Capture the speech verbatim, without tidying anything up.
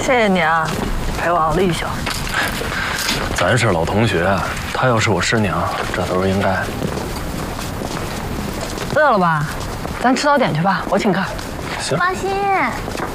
谢谢你啊，陪我熬了一宿。 咱是老同学，她要是我师娘，这都是应该。 饿了吧？咱吃早点去吧，我请客。 行。 放心。